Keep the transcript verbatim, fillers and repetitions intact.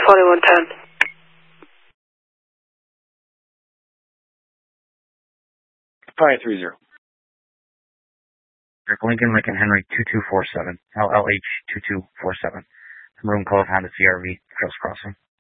twenty-one ten. five three zero. Lincoln, Lincoln Henry two two four seven, L L H two two four seven. Maroon Cove, Honda C R V, Trails Crossing.